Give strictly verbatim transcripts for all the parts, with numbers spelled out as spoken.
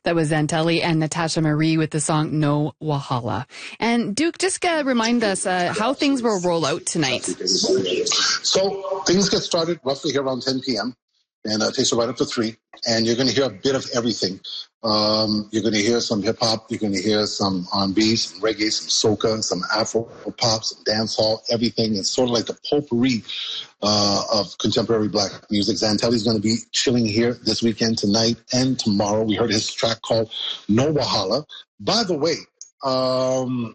That was Zantelli and Natasha Marie with the song No Wahala. And Duke, just uh, remind us uh, how things will roll out tonight. So things get started roughly here around ten p.m. and uh, it takes you right up to three. And you're going to hear a bit of everything. Um, you're going to hear some hip-hop. You're going to hear some R and B, some reggae, some soca, some Afro-pop, some dancehall, everything. It's sort of like the potpourri uh, of contemporary black music. Zantelli's going to be chilling here this weekend, tonight, and tomorrow. We heard his track called No Wahala. By the way, um,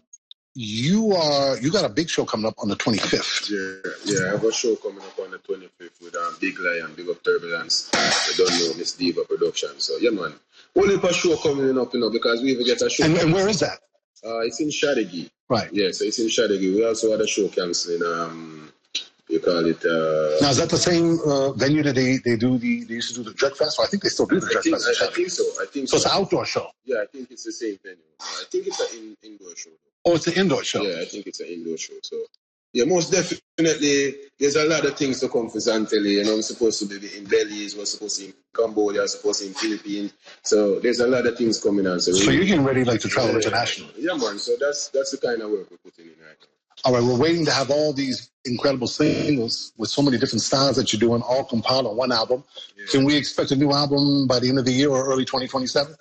you are you got a big show coming up on the twenty-fifth. Yeah, yeah, I have a show coming up on the twenty-fifth with um, Big Lion, Big Up Turbulence. I don't know, Miss Diva Production. So, yeah, man. Only a show coming up, you know, because we even get a show. And, and where is that? Uh, it's in Shadegui. Right. Yeah, so it's in Shadegui. We also had a show cancelling. Um, you call it. Uh, now, is that the same uh, venue that they, they do the they used to do the Dread Fest? Or I think they still do the I Dread think, Fest. I, I think so. I think so. So It's an outdoor show. Yeah, I think it's the same venue. I think it's an in, indoor show. Oh, it's an indoor show. Yeah, I think it's an indoor show. So, yeah, most definitely, there's a lot of things to come for Zantelli. You know, I'm supposed to be in Belize, we're supposed to be in Cambodia, we're supposed to be in Philippines. So, there's a lot of things coming on. So, so really, you're getting ready like to travel yeah, internationally. Yeah, man. So, that's that's the kind of work we're putting in right now. All right, we're waiting to have all these incredible singles with so many different styles that you're doing, all compiled on one album. Yeah. Can we expect a new album by the end of the year or early twenty twenty-seven?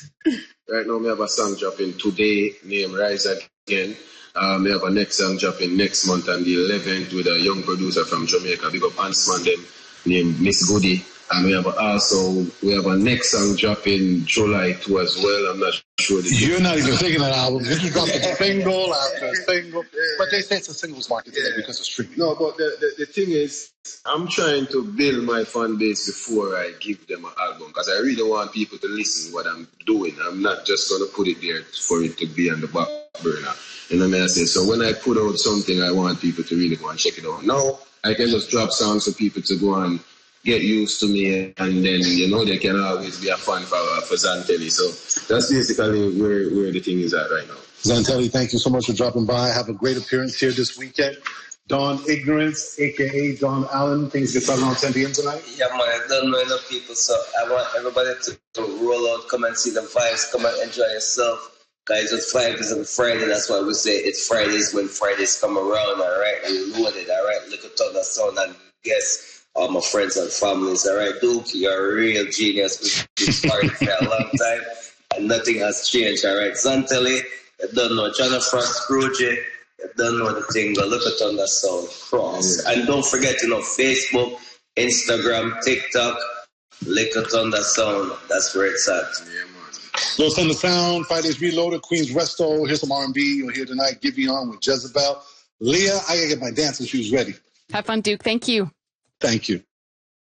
Right now, we have a song dropping today named Rise Again. Um, we have a next song dropping next month on the eleventh with a young producer from Jamaica, big up Ansman them, named Miss Goody. And we have also, we have a next song dropping July two as well. I'm not sure. You're not even thinking an album. You just dropped a single after a single. But they say it's a singles market today yeah. because of streaming. No, but the, the, the thing is, I'm trying to build my fan base before I give them an album because I really want people to listen to what I'm doing. I'm not just going to put it there for it to be on the back burner. You know what I say? So when I put out something, I want people to really go and check it out. Now, I can just drop songs for people to go and get used to me, and then, you know, they can always be a fan for, uh, for Zantelli. So that's basically where, where the thing is at right now. Zantelli, thank you so much for dropping by. Have a great appearance here this weekend. Don Ignorance, a k a. Don Allen. Things get started on ten p.m. tonight? Yeah, man, I don't know enough people, so I want everybody to, to roll out, come and see the vibes, come and enjoy yourself. Guys, it's Fridays and Friday. That's why we say it's Fridays when Fridays come around, all right? We loaded, all right? Look at all the sound and guess all my friends and families, all right? Duke, you're a real genius. We've been starting for a long time, and nothing has changed, all right? Zantelli, you don't know. Jonathan Scrooge, you don't know the thing, but look at all the sound. Cross. Yeah. And don't forget, you know, Facebook, Instagram, TikTok, Lick at on the sound. That's where it's at. Yeah, man. Los on the Sound, Fridays Reloaded, Queens Resto. Here's some R and B. You'll hear tonight. Give Me On with Jezebel. Leah, I gotta get my dancing shoes ready. Have fun, Duke. Thank you. Thank you.